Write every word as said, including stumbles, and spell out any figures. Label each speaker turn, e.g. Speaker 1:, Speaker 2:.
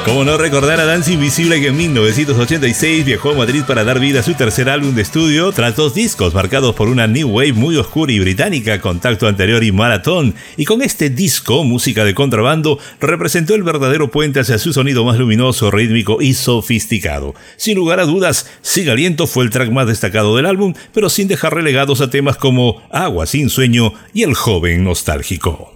Speaker 1: Cómo no recordar a Danza Invisible, que en mil novecientos ochenta y seis viajó a Madrid para dar vida a su tercer álbum de estudio tras dos discos marcados por una new wave muy oscura y británica, Contacto Anterior y Maratón. Y con este disco, Música de Contrabando, representó el verdadero puente hacia su sonido más luminoso, rítmico y sofisticado. Sin lugar a dudas, Sin Aliento fue el track más destacado del álbum, pero sin dejar relegados a temas como Agua sin Sueño y El Joven Nostálgico.